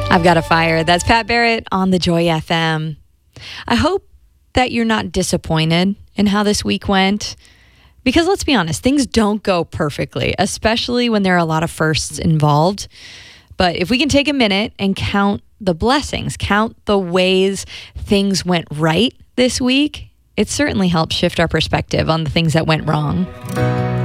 I've Got a Fire. That's Pat Barrett on the Joy FM. I hope that you're not disappointed in how this week went. Because let's be honest, things don't go perfectly, especially when there are a lot of firsts involved. But if we can take a minute and count the blessings, count the ways things went right this week, it certainly helps shift our perspective on the things that went wrong.